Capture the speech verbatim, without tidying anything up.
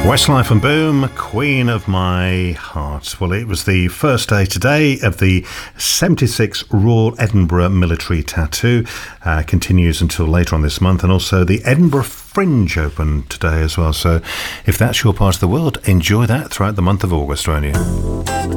Westlife and Boom, Queen of My Heart. Well, it was the first day today of the seventy-six Royal Edinburgh Military Tattoo. Uh, continues until later on this month, and also the Edinburgh Fringe open today as well. So if that's your part of the world, enjoy that throughout the month of August, won't you?